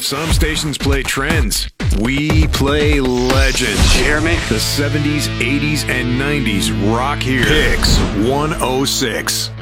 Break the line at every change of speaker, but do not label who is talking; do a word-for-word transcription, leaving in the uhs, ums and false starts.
Some stations play trends. We play legends.
Did you hear me?
The seventies, eighties, and nineties rock here. Picks one oh six.